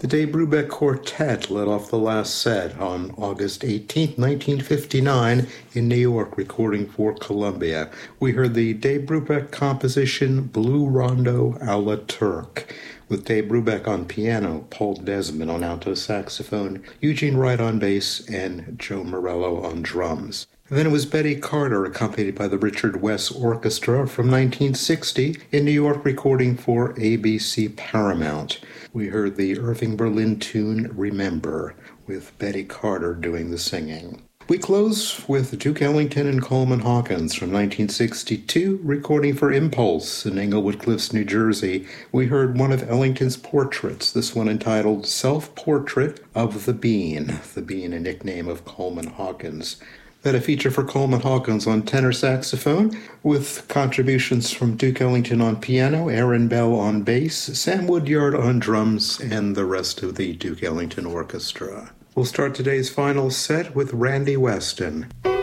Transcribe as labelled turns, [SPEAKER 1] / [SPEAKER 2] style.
[SPEAKER 1] The Dave Brubeck Quartet led off the last set on August 18, 1959, in New York, recording for Columbia. We heard the Dave Brubeck composition Blue Rondo a la Turk, with Dave Brubeck on piano, Paul Desmond on alto saxophone, Eugene Wright on bass, and Joe Morello on drums. And then it was Betty Carter, accompanied by the Richard West Orchestra from 1960 in New York, recording for ABC Paramount. We heard the Irving Berlin tune Remember, with Betty Carter doing the singing. We close with Duke Ellington and Coleman Hawkins from 1962, recording for Impulse in Englewood Cliffs, New Jersey. We heard one of Ellington's portraits, this one entitled Self-Portrait of the Bean a nickname of Coleman Hawkins. Then a feature for Coleman Hawkins on tenor saxophone, with contributions from Duke Ellington on piano, Aaron Bell on bass, Sam Woodyard on drums, and the rest of the Duke Ellington Orchestra. We'll start today's final set with Randy Weston.